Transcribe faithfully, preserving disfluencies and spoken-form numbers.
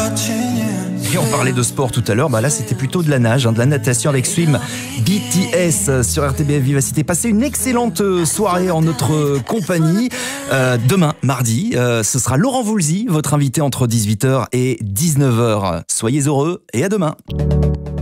Et on parlait de sport tout à l'heure, bah là c'était plutôt de la nage, hein, de la natation avec Swim B T S sur R T B F Vivacité. Passez une excellente soirée en notre compagnie. Euh, demain, mardi, euh, ce sera Laurent Voulzy, votre invité entre dix-huit heures et dix-neuf heures. Soyez heureux et à demain.